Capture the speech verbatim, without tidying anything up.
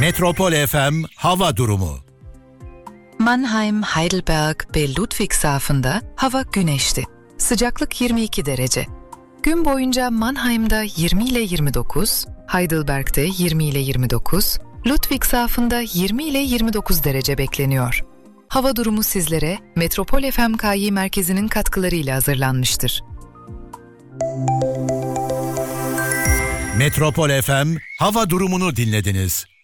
Metropol F M hava durumu. Mannheim, Heidelberg ve Ludwigshafen'da hava güneşli. Sıcaklık yirmi iki derece. Gün boyunca Mannheim'da yirmi ile yirmi dokuz, Heidelberg'de yirmi ile yirmi dokuz, Ludwigshafen'da yirmi ile yirmi dokuz derece bekleniyor. Hava durumu sizlere Metropol F M K Y merkezinin katkılarıyla hazırlanmıştır. Metropol F M hava durumunu dinlediniz.